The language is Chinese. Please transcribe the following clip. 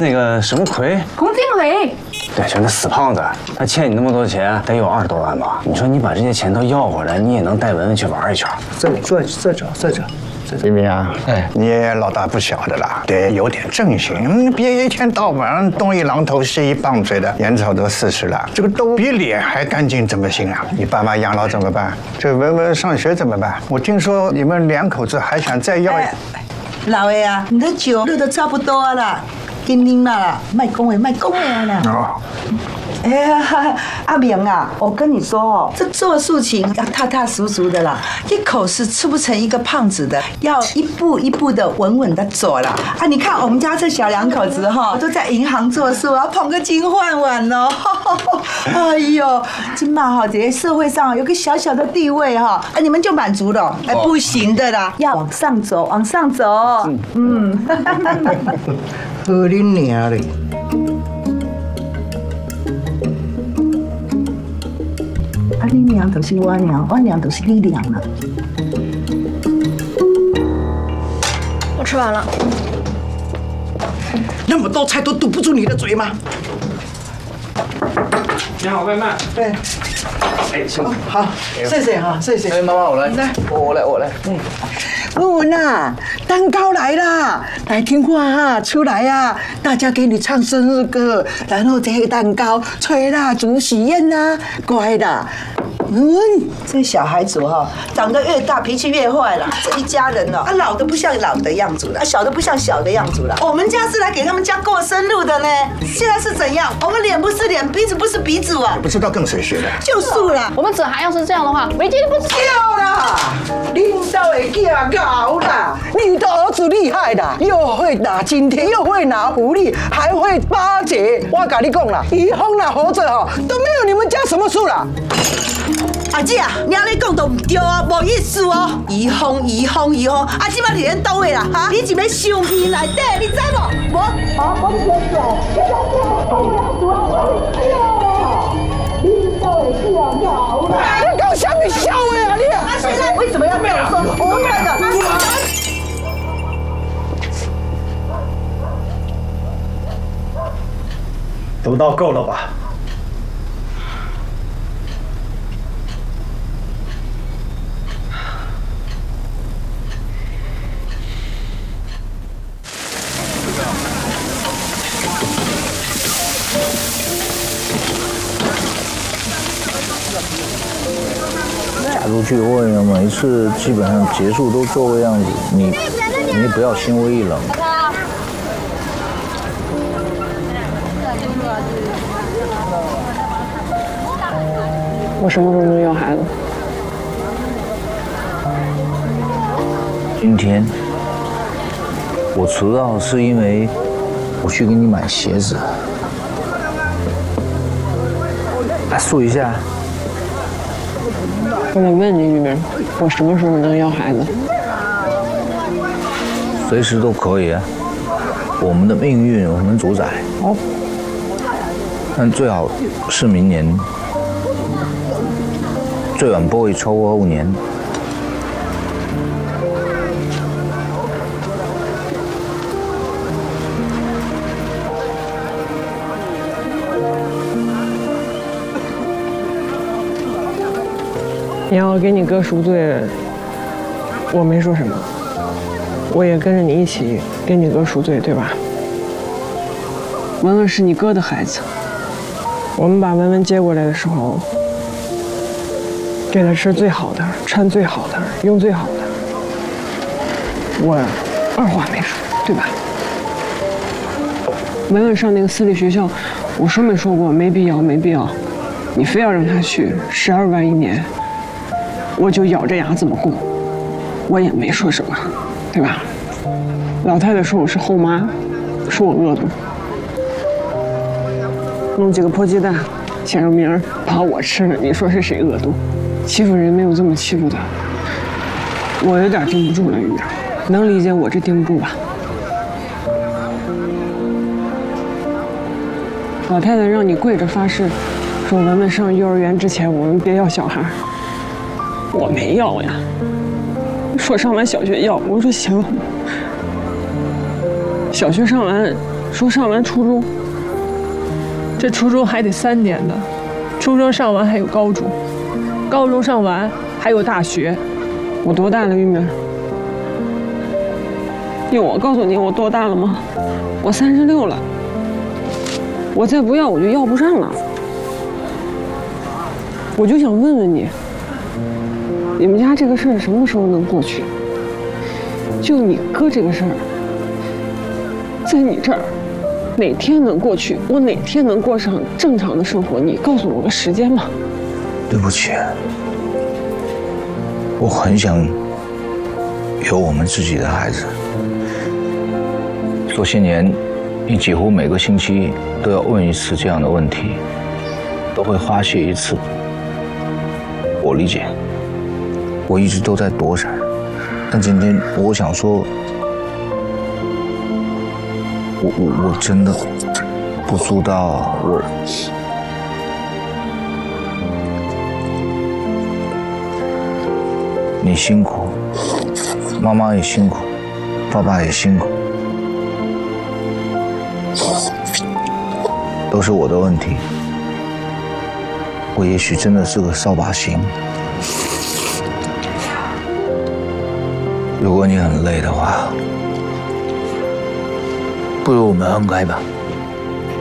那个什么奎， 龚金奎， 对，就那死胖子，他欠你那么多钱，得有20多万吧？你说你把这些钱都要回来，你也能带文文去玩一圈。 再找。明明啊，你也老大不小的了，得有点正形，别一天到晚上东一榔头西一棒槌的。眼瞅都40了，这个都比脸还干净，怎么行啊？你爸妈养老怎么办？这文文上学怎么办？我听说你们2口子还想再要。 老爷啊，你的酒喝得差不多了，给您啦，卖恭维啦。哦。哎呀，阿明啊，我跟你说哦，这做事情要踏踏实实的啦，一口是吃不成一个胖子的，要一步一步的稳稳的走啦。啊，你看我们家这小2口子哈，都在银行做事，要捧个金饭碗哦。哎呦，今嘛哈，在社会上有个小小的地位哈，啊，你们就满足了？哎，不行的啦，要往上走，往上走。 好恁娘嘞！ 啊，你娘就是我娘，我娘就是你娘了。 我吃完了。 那么多菜都堵不住你的嘴吗？ 你好，外卖。 对。 哎，行， 好，谢谢哈，谢谢。 哎，妈妈，我来。我来。 文文呐，蛋糕来啦！来听话哈，出来呀！大家给你唱生日歌，然后这个蛋糕吹蜡烛喜宴呐，乖的。 这小孩子哈，长得越大脾气越坏了。这一家人哦，老的不像老的样子了，小的不像小的样子了。我们家是来给他们家过生日的呢，现在是怎样？我们脸不是脸，鼻子不是鼻子啊！ 不知道跟谁学的？ 就是啦。 我们子涵要是这样的话，维基不知够啦！领导的囝搞啦，你的儿子厉害啦，又会打金贴，又会拿狐狸，还会巴结。我跟你讲啦，以后啦活着哈都没有你们家什么事啦。 阿姐啊，你安尼讲都唔对啊，无意思哦。移风，啊，即摆你咧倒位啦？哈，你一个伤皮内底，你知无？我唔知道，你讲你搞什么笑的啊你？ 现在为什么要这样说？我问的。 读到够了吧？ 打出去后呢，每一次基本上结束都做个样子，你不要心灰意冷。 我什么时候能要孩子？ 今天我迟到是因为我去给你买鞋子。来数一下。 我得问你，女人，我什么时候能要孩子？ 随时都可以啊，我们的命运我们主宰。 好， 但最好是明年，最晚不会超过后年。 你要给你哥赎罪，我没说什么，我也跟着你一起给你哥赎罪，对吧？文文是你哥的孩子，我们把文文接过来的时候，给他吃最好的，穿最好的，用最好的，我二话没说，对吧？文文上那个私立学校，我说没说过没必要，没必要，你非要让他去，12万1年。我就咬着牙这么过，我也没说什么，对吧？老太太说我是后妈，说我恶毒，弄几个破鸡蛋，写上名儿，把我吃了，你说是谁恶毒？欺负人没有这么欺负的，我有点盯不住了，玉儿，能理解我这盯不住吧？老太太让你跪着发誓，说文文上幼儿园之前我们别要小孩。我没要呀，说上完小学要，我说行。小学上完说上完初中， 这初中还得3年呢，初中上完还有高中，高中上完还有大学。 我多大了，玉明？用我告诉你我多大了吗？我36了。我再不要我就要不上了。我就想问问你，你们家这个事儿什么时候能过去？就你哥这个事儿，在你这儿哪天能过去？我哪天能过上正常的生活？你告诉我个时间吧。 对不起，我很想有我们自己的孩子。这些年，你几乎每个星期都要问一次这样的问题，都会发泄一次。我理解，我一直都在躲闪，但今天我想说，我真的不知道你辛苦，妈妈也辛苦，爸爸也辛苦，都是我的问题。我也许真的是个扫把星。如果你很累的话，不如我们分开吧。